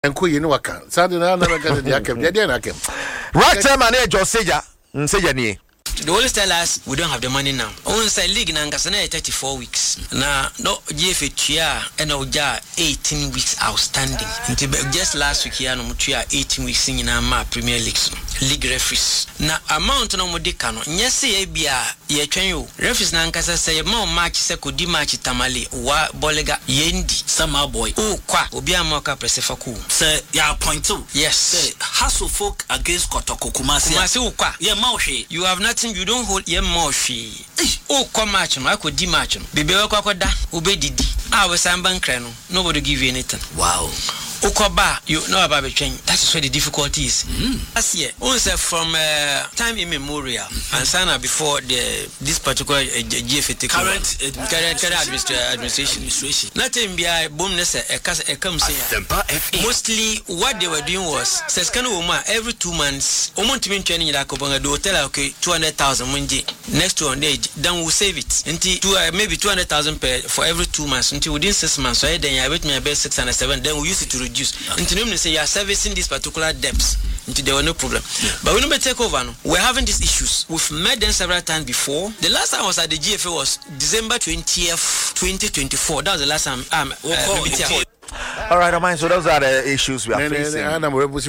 enko yi no waka sade na na ga de akem de na akem right time and George Seja ni they always tell us we don't have the money now. On say league na ngasa na 34 weeks. Na no GFA tua and oja 18 weeks outstanding. Just last week here no tua 18 weeks in na Premier League referees. Na amount no modika no nyese e bia ye twen yo. Referees na ngasa say ma match se kodi match tamale wa bolega yendi sama boy. O kwa obi amoka presefa ku. Say ya point two. Yes. Say Hassel folk against Kotoko Kumasi. Kumasi ukwa. Yeah, Maushi. You have nothing. You don't hold your moshi. Oh, come match him. I could dematch him. Baby, obey didi. I was Samban Crano. Nobody give you anything. Wow. Okoba, you know about the train. That is where the difficulty is. Last year, also from time immemorial, and Sana before this particular GFT current administration. Nothing be a boomness a comes here. Mostly what they were doing was Seskano Uma every 2 months, Omontimin training in Akobanga do hotel, okay, 200,000 Munji. Next to on age, then we'll save it. Until maybe 200,000 for every 2 months until within 6 months. So then I wait me about 607, then we use it to reduce. Until you say you are servicing these particular debts, until there were no problem. But when we take over, we're having these issues. We've met them several times before. The last time I was at the GFA was December 20th, 2024. That was the last time all right, mind. So those are the issues we are facing. And I'm referees.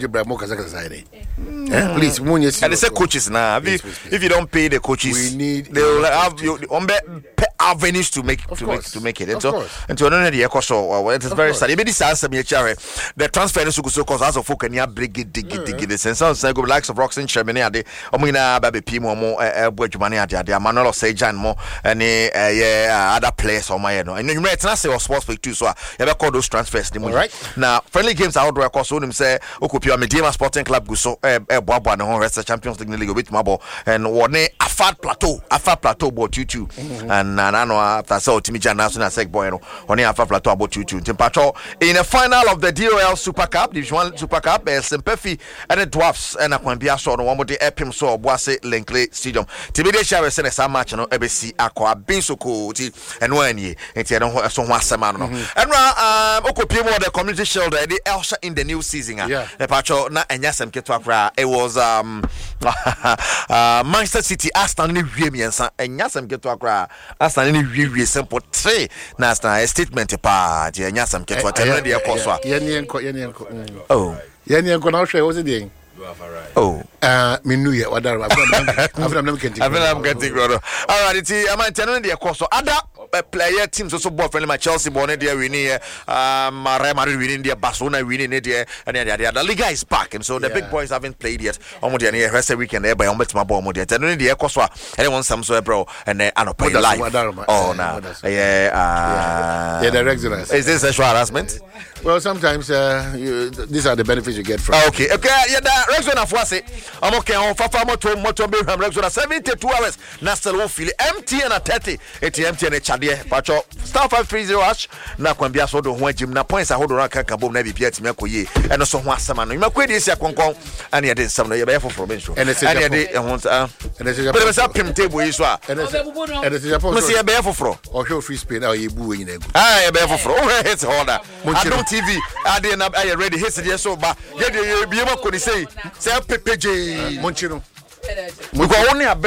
Please, and they say coaches now. If you don't pay the coaches, they will have you avenues to make it. And so it is very sad. Maybe this answer me the transfer is so cause as of folk and you break it dig the sense of go likes of Roxanne Shermany ade omina baby pimo mo Bojumani ade Manuel Sejan mo and other players on my no and you might not say sports for too so you ever call those transfers the right now friendly games out there cause him say Okopia Medema Sporting Club go so Boabo and hon rest Champions League with Mabo and one Afad Plateau about 2-2 and I know after so Timija National Sec boy no on Afad Plateau about 2-2 Timpacho in the final of the DOL Super Cup Division 1 Super Cup Sempefi and the Dwarfs and Akwambia so no one more the Epim so Boase Linkley Stadium Tibide share send some match no EBC Akwa Binsoko ti and when ye enti don so ho asema no and Okopie mo the community shield the Elsha in the new season Pacho na enyasem keto akra it was Manchester City Aston ni wie miensa enyasem keto akra Aston ni wie simple 3 na a statement pa je enyasem keto atema de ekoso a yeni enko na hwe wo se de menu ye wadara I'm getting all right it's am I telling the course other player teams also bought friendly my Chelsea born there winning Real Madrid winning there Barcelona winning there and the Liga is back and so the big boys haven't played yet on the rest of the weekend there by on my ball mo there telling the course anyone some so bro and play live now the regulars is this sexual harassment? Well, sometimes these are the benefits you get from okay the Rexona Fuase I'm okay on Fafa motor Birmingham Rexona 72 hours na still won't feel empty and 30 empty and chadie pacho star 530 hash na kwambia so do ho agim na points ahodo ranka kabo na bibia timi akoye eno so ho asema no imakwe de sia konkon ane ye de nsam no ye be for mention ane ye de ho but be sa pim table yi so a ane se Japan mo se ye be for o hwe free spain na ye bu nyina egu ye be for o hit holder Adon TV ade na aye ready hit de so ba ye de ye bie makoni say pepeje monchino we go only